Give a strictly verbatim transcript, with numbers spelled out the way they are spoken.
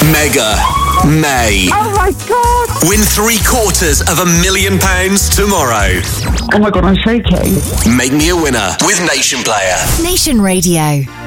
Mega May. Oh my God! Win three quarters of a million pounds tomorrow. Oh my God, I'm shaking. Make me a winner with Nation Player. Nation Radio.